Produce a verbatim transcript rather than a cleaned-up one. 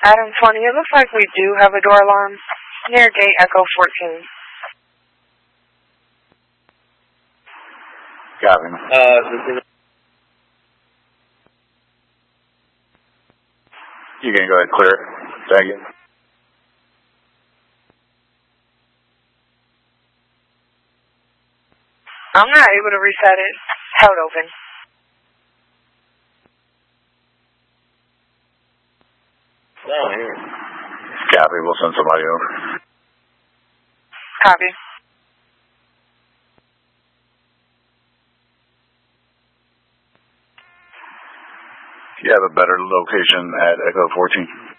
Adam twenty, it looks like we do have a door alarm near gate Echo fourteen. Copy. Uh, you can go ahead and clear it. Thank you. I'm not able to reset it. Held open. No, here. Copy. We'll send somebody over. Copy. You have a better location at Echo fourteen?